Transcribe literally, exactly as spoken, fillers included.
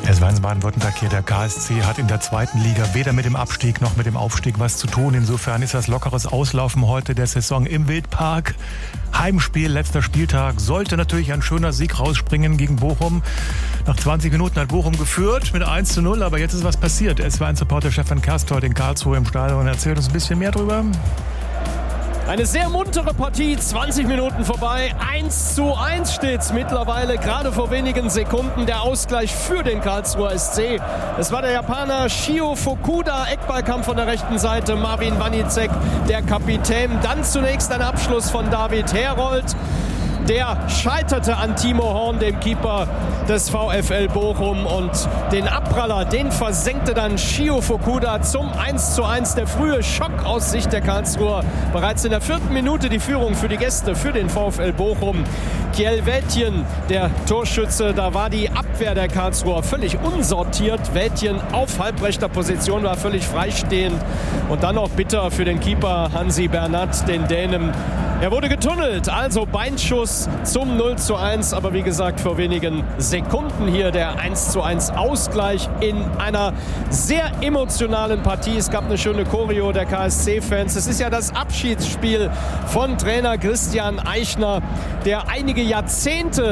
Es war in Baden-Württemberg hier. Der K S C hat in der zweiten Liga weder mit dem Abstieg noch mit dem Aufstieg was zu tun. Insofern ist das lockeres Auslaufen heute der Saison im Wildpark. Heimspiel, letzter Spieltag. Sollte natürlich ein schöner Sieg rausspringen gegen Bochum. Nach zwanzig Minuten hat Bochum geführt mit eins zu null. Aber jetzt ist was passiert. S W eins-Reporter Stefan Kerstor in Karlsruhe im Stadion. Erzählt uns ein bisschen mehr drüber. Eine sehr muntere Partie, zwanzig Minuten vorbei, eins zu eins steht's mittlerweile, gerade vor wenigen Sekunden der Ausgleich für den Karlsruher S C. Es war der Japaner Shio Fukuda, Eckballkampf von der rechten Seite, Marvin Wanicek, der Kapitän. Dann zunächst ein Abschluss von David Herold. Der scheiterte an Timo Horn, dem Keeper des VfL Bochum, und den Abpraller, den versenkte dann Shio Fukuda zum eins zu eins. Der frühe Schock aus Sicht der Karlsruher. Bereits in der vierten Minute die Führung für die Gäste, für den VfL Bochum. Kjell Wäldjen, der Torschütze, da war die Abwehr der Karlsruher völlig unsortiert. Wäldjen auf halbrechter Position, war völlig freistehend. Und dann noch bitter für den Keeper Hansi Bernat, den Dänen. Er wurde getunnelt, also Beinschuss zum null zu eins, aber wie gesagt, vor wenigen Sekunden hier der eins zu eins Ausgleich in einer sehr emotionalen Partie. Es gab eine schöne Choreo der K S C-Fans. Es ist ja das Abschiedsspiel von Trainer Christian Eichner, der einige Jahrzehnte